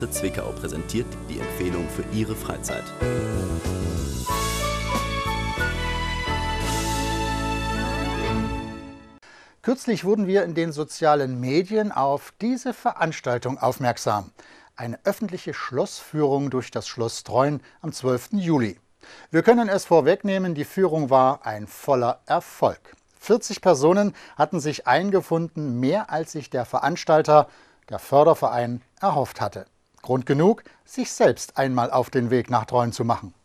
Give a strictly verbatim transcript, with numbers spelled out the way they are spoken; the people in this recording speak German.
Zwickau präsentiert die Empfehlung für Ihre Freizeit. Kürzlich wurden wir in den sozialen Medien auf diese Veranstaltung aufmerksam. Eine öffentliche Schlossführung durch das Schloss Treuen am zwölften Juli. Wir können es vorwegnehmen, die Führung war ein voller Erfolg. vierzig Personen hatten sich eingefunden, mehr als sich der Veranstalter, der Förderverein, erhofft hatte. Grund genug, sich selbst einmal auf den Weg nach Treuen zu machen.